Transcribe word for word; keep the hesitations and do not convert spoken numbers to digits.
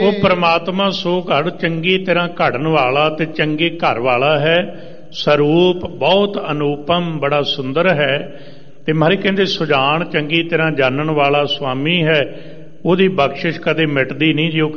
ਉਹ ਪ੍ਰਮਾਤਮਾ ਸੋ ਘੜ ਚੰਗੀ ਤਰ੍ਹਾਂ ਘੜਨ ਵਾਲਾ ਤੇ ਚੰਗੇ ਘਰ ਵਾਲਾ ਹੈ। ਸਰੂਪ ਬਹੁਤ ਅਨੂਪਮ, ਬੜਾ ਸੁੰਦਰ ਹੈ। ਤੇ ਮਹਾਰਾਜ ਕਹਿੰਦੇ ਸੁਜਾਨ ਚੰਗੀ ਤਰ੍ਹਾਂ ਜਾਣਨ ਵਾਲਾ ਸੁਆਮੀ ਹੈ। ਉਹਦੀ ਬਖਸ਼ਿਸ਼ ਕਦੇ ਮਿਟਦੀ ਨਹੀਂ। ਜੇ ਉਹ